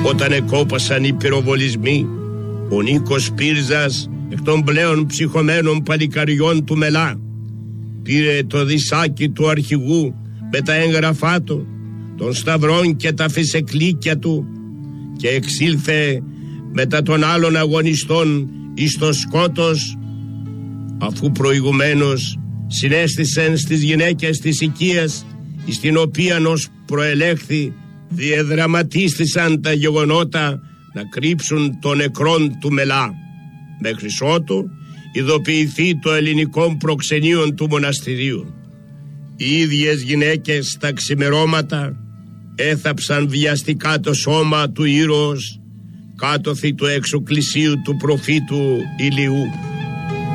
όταν εκόπασαν οι πυροβολισμοί, ο Νίκος Πύρζας, εκ των πλέον ψυχωμένων παλικαριών του Μελά, πήρε το δισάκι του αρχηγού με τα έγγραφά του, των σταυρών και τα φυσεκλίκια του, και εξήλθε μετά των άλλων αγωνιστών εις το σκότος, αφού προηγουμένως συνέστησεν στις γυναίκες της οικίας, εις την οποία ως προελέχθη διεδραματίστησαν τα γεγονότα να κρύψουν των νεκρών του Μελά, μέχρι ότου ειδοποιηθεί το ελληνικό προξενείο του μοναστηρίου. Οι ίδιες γυναίκες στα ξημερώματα έθαψαν βιαστικά το σώμα του ήρωος κάτωθι του εξωκλησίου του προφήτου Ηλιού.